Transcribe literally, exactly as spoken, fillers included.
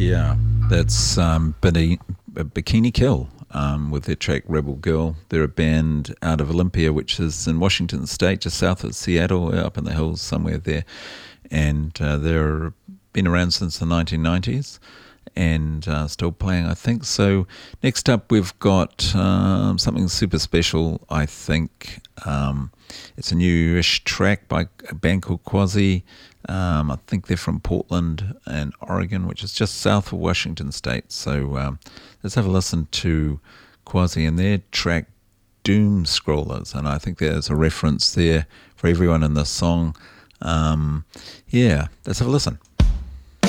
Yeah, that's um, Bini- Bikini Kill um, with their track Rebel Girl. They're a band out of Olympia, which is in Washington State, just south of Seattle, up in the hills somewhere there. And uh, they've been around since the nineteen nineties and uh, still playing, I think. So next up we've got um, something super special, I think. Um, it's a newish track by a band called Quasi. Um, I think they're from Portland and Oregon, which is just south of Washington State. So um, let's have a listen to Quasi and their track Doom Scrollers. And I think there's a reference there for everyone in this song. Um, yeah, let's have a listen.